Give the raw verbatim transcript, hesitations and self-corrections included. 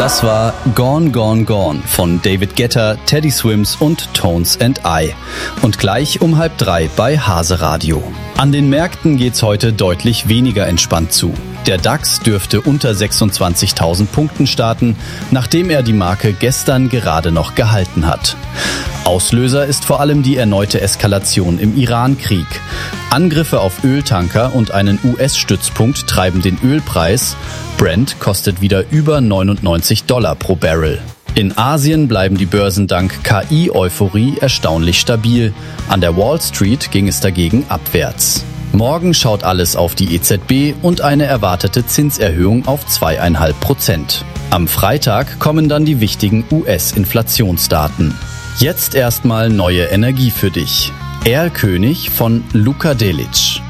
Das war Gone, Gone, Gone von David Guetta, Teddy Swims und Tones and I. Und gleich um halb drei bei Hase Radio. An den Märkten geht's heute deutlich weniger entspannt zu. Der DAX dürfte unter sechsundzwanzigtausend Punkten starten, nachdem er die Marke gestern gerade noch gehalten hat. Auslöser ist vor allem die erneute Eskalation im Iran-Krieg. Angriffe auf Öltanker und einen U S-Stützpunkt treiben den Ölpreis. Brent kostet wieder über neunundneunzig Dollar pro Barrel. In Asien bleiben die Börsen dank K I-Euphorie erstaunlich stabil. An der Wall Street ging es dagegen abwärts. Morgen schaut alles auf die E Z B und eine erwartete Zinserhöhung auf zwei Komma fünf Prozent. Am Freitag kommen dann die wichtigen U S-Inflationsdaten. Jetzt erstmal neue Energie für dich. Erlkönig von Luka Delic.